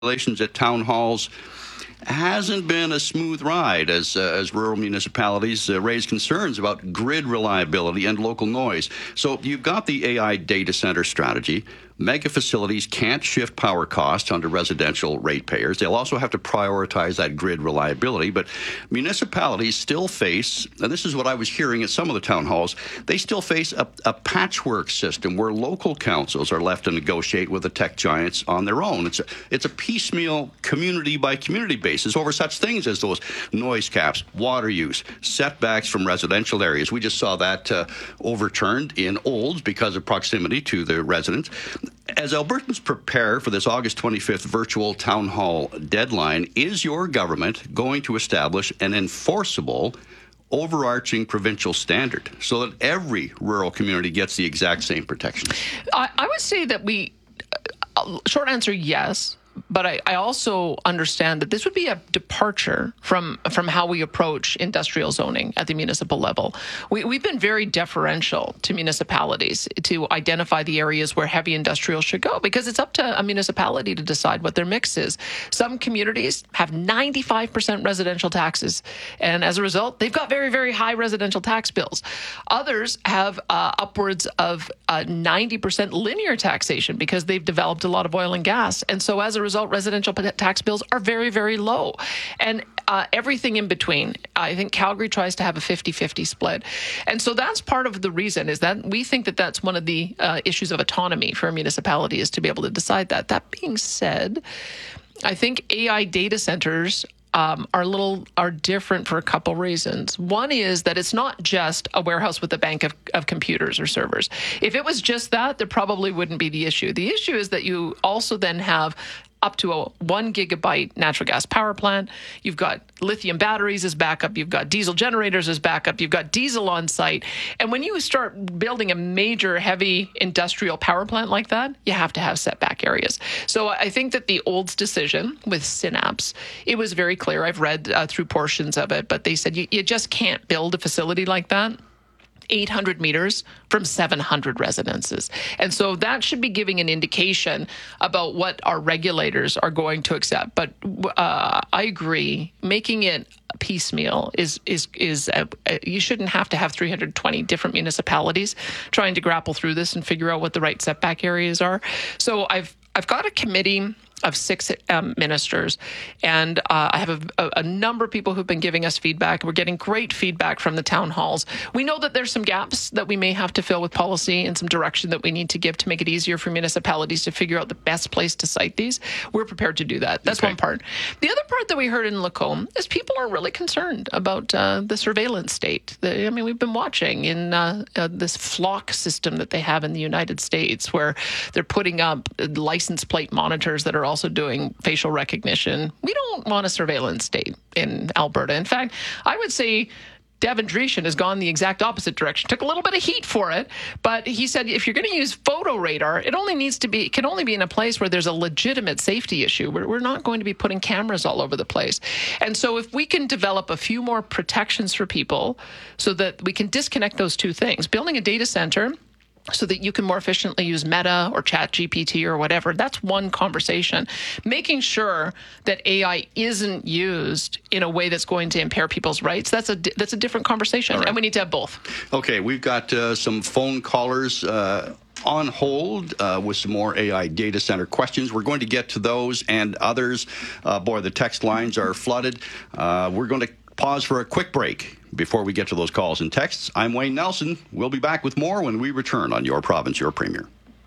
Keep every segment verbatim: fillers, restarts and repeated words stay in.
relations at town halls hasn't been a smooth ride as uh, as rural municipalities uh, raise concerns about grid reliability and local noise. So you've got the A I data center strategy. Mega facilities can't shift power costs onto residential ratepayers. They'll also have to prioritize that grid reliability. But municipalities still face, and this is what I was hearing at some of the town halls, they still face a, a patchwork system where local councils are left to negotiate with the tech giants on their own. It's a, it's a piecemeal, community by community basis over such things as those noise caps, water use, setbacks from residential areas. We just saw that uh, overturned in Olds because of proximity to the residents. As Albertans prepare for this August twenty-fifth virtual town hall deadline, is your government going to establish an enforceable, overarching provincial standard so that every rural community gets the exact same protection? I, I would say that we, uh, short answer, yes. But I, I also understand that this would be a departure from from how we approach industrial zoning at the municipal level. We, we've been very deferential to municipalities to identify the areas where heavy industrial should go, because it's up to a municipality to decide what their mix is. Some communities have ninety-five percent residential taxes, and as a result, they've got very, very high residential tax bills. Others have uh, upwards of uh, ninety percent linear taxation because they've developed a lot of oil and gas. And so as a result, residential tax bills are very, very low. And uh, everything in between. I think Calgary tries to have a fifty-fifty split. And so that's part of the reason, is that we think that that's one of the uh, issues of autonomy for a municipality, is to be able to decide that. That being said, I think A I data centers Um, are a little are different for a couple reasons. One is that it's not just a warehouse with a bank of, of computers or servers. If it was just that, there probably wouldn't be the issue. The issue is that you also then have up to a one gigabyte natural gas power plant. You've got lithium batteries as backup. You've got diesel generators as backup. You've got diesel on site. And when you start building a major heavy industrial power plant like that, you have to have setback areas. So I think that the Olds decision with Synapse, it was very clear. I've read uh, through portions of it, but they said you, you just can't build a facility like that eight hundred meters from seven hundred residences. And so that should be giving an indication about what our regulators are going to accept. But uh, I agree, making it piecemeal is is is uh, you shouldn't have to have three hundred twenty different municipalities trying to grapple through this and figure out what the right setback areas are. So I've I've got a committee of six um, ministers, and uh, I have a, a, a number of people who've been giving us feedback. We're getting great feedback from the town halls. We know that there's some gaps that we may have to fill with policy and some direction that we need to give to make it easier for municipalities to figure out the best place to site these. We're prepared to do that. That's okay. One part. The other part that we heard in Lacombe is people are really concerned about uh, the surveillance state. The, I mean, we've been watching in uh, uh, this flock system that they have in the United States, where they're putting up license plate monitors that are also doing facial recognition. We don't want a surveillance state in Alberta. In fact, I would say Devin Dreeshen has gone the exact opposite direction. Took a little bit of heat for it, but he said if you're going to use photo radar, it only needs to be, it can only be in a place where there's a legitimate safety issue. We're, we're not going to be putting cameras all over the place. And so if we can develop a few more protections for people so that we can disconnect those two things, building a data center so that you can more efficiently use Meta or Chat G P T or whatever. That's one conversation. Making sure that A I isn't used in a way that's going to impair people's rights, that's a, that's a different conversation, right. And we need to have both. Okay, we've got uh, some phone callers uh, on hold uh, with some more A I data center questions. We're going to get to those and others. Uh, boy, the text lines are flooded. Uh, we're going to pause for a quick break before we get to those calls and texts. I'm Wayne Nelson. We'll be back with more when we return on Your Province, Your Premier.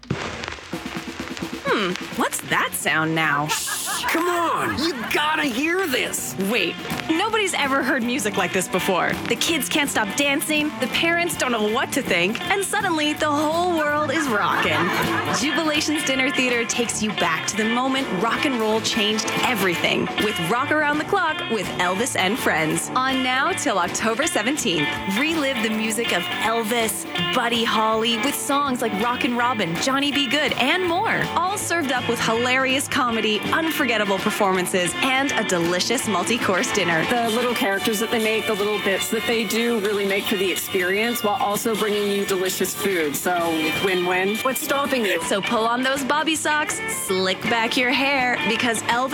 Hmm, what's that sound now? Come on, you gotta hear this. Wait, nobody's ever heard music like this before. The kids can't stop dancing, the parents don't know what to think, and suddenly the whole world is rocking. Jubilation's Dinner Theater takes you back to the moment rock and roll changed everything with Rock Around the Clock with Elvis and Friends. On now till October seventeenth. Relive the music of Elvis, Buddy Holly, with songs like Rockin' Robin, Johnny B. Good, and more. All served up with hilarious comedy, unforgettable unforgettable performances, and a delicious multi-course dinner. The little characters that they make, the little bits that they do really make for the experience while also bringing you delicious food. So win-win. What's stopping you? So pull on those bobby socks, slick back your hair, because Elvis